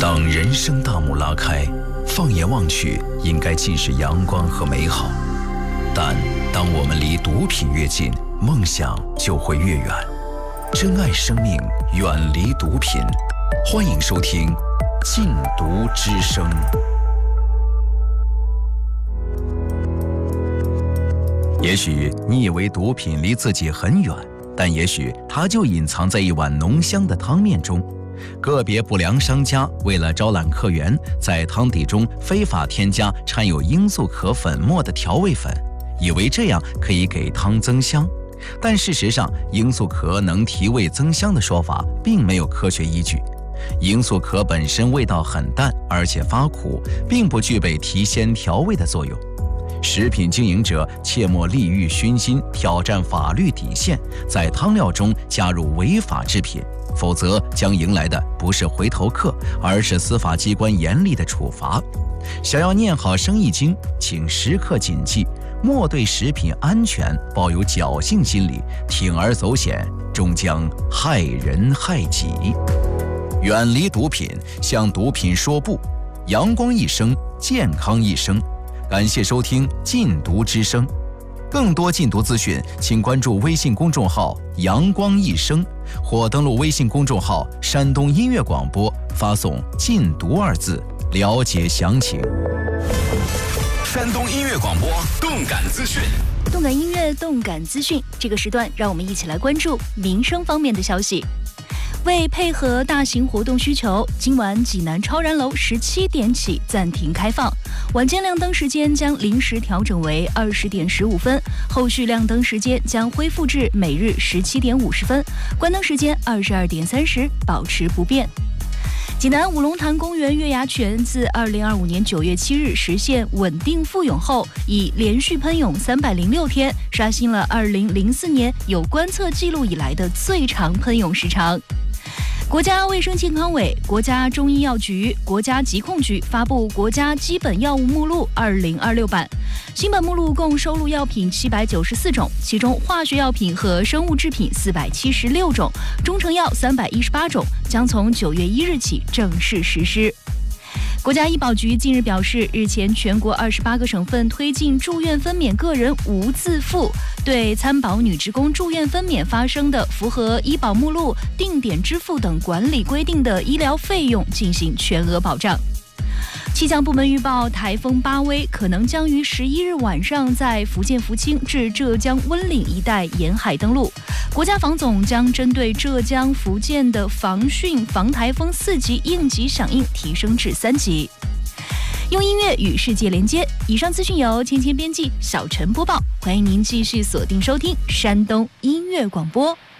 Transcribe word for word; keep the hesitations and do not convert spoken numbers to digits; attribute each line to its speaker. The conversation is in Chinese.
Speaker 1: 当人生大幕拉开，放眼望去，应该尽是阳光和美好。但当我们离毒品越近，梦想就会越远。珍爱生命，远离毒品。欢迎收听《禁毒之声》。也许你以为毒品离自己很远，但也许它就隐藏在一碗浓香的汤面中。个别不良商家为了招揽客源，在汤底中非法添加掺有罂粟壳粉末的调味粉，以为这样可以给汤增香。但事实上，罂粟壳能提味增香的说法并没有科学依据。罂粟壳本身味道很淡，而且发苦，并不具备提鲜调味的作用。食品经营者切莫利欲熏心，挑战法律底线，在汤料中加入违法制品，否则将迎来的不是回头客，而是司法机关严厉的处罚。想要念好生意经，请时刻谨记，莫对食品安全抱有侥幸心理，铤而走险，终将害人害己。远离毒品，向毒品说不。阳光一生，健康一生。感谢收听《禁毒之声》，更多禁毒资讯，请关注微信公众号“阳光一生”或登录微信公众号“山东音乐广播”，发送“禁毒”二字，了解详情。
Speaker 2: 山东音乐广播动感资讯，
Speaker 3: 动感音乐，动感资讯。这个时段，让我们一起来关注民生方面的消息。为配合大型活动需求，今晚济南超然楼十七点起暂停开放，晚间亮灯时间将临时调整为二十点十五分，后续亮灯时间将恢复至每日十七点五十分，关灯时间二十二点三十，保持不变。济南五龙潭公园月牙泉自二零二五年九月七日实现稳定复泳后，以连续喷泳三百零六天，刷新了二零零四年有观测记录以来的最长喷泳时长。国家卫生健康委、国家中医药局、国家疾控局发布《国家基本药物目录二零二六版》，新版目录共收录药品七百九十四种，其中化学药品和生物制品四百七十六种，中成药三百一十八种，将从九月一日起正式实施。国家医保局近日表示，日前全国二十八个省份推进住院分娩个人无自付，对参保女职工住院分娩发生的符合医保目录、定点支付等管理规定的医疗费用进行全额保障。气象部门预报，台风巴威可能将于十一日晚上在福建福清至浙江温岭一带沿海登陆。国家防总将针对浙江、福建的防汛防台风四级应急响应提升至三级。用音乐与世界连接。以上资讯由芊芊编辑，小陈播报。欢迎您继续锁定收听山东音乐广播。